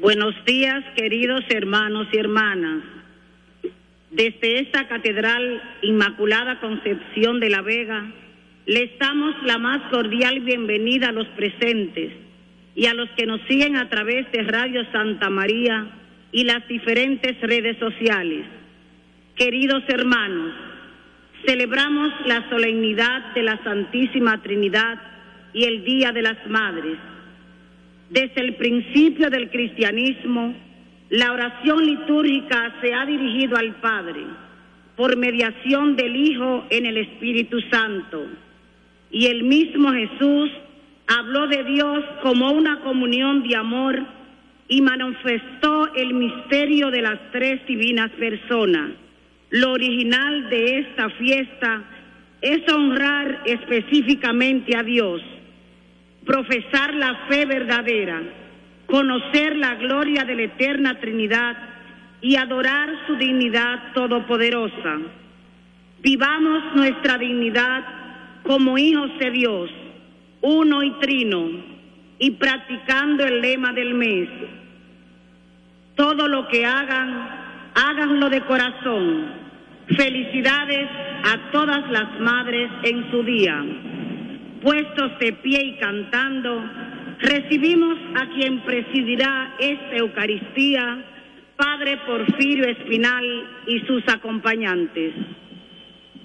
Buenos días, queridos hermanos y hermanas. Desde esta Catedral Inmaculada Concepción de la Vega, les damos la más cordial bienvenida a los presentes y a los que nos siguen a través de Radio Santa María y las diferentes redes sociales. Queridos hermanos, celebramos la solemnidad de la Santísima Trinidad y el Día de las Madres. Desde el principio del cristianismo, la oración litúrgica se ha dirigido al Padre por mediación del Hijo en el Espíritu Santo. Y el mismo Jesús habló de Dios como una comunión de amor y manifestó el misterio de las tres divinas personas. Lo original de esta fiesta es honrar específicamente a Dios, profesar la fe verdadera, conocer la gloria de la eterna Trinidad y adorar su dignidad todopoderosa. Vivamos nuestra dignidad como hijos de Dios, uno y trino, y practicando el lema del mes: todo lo que hagan, háganlo de corazón. Felicidades a todas las madres en su día. Puestos de pie y cantando, recibimos a quien presidirá esta Eucaristía, Padre Porfirio Espinal y sus acompañantes.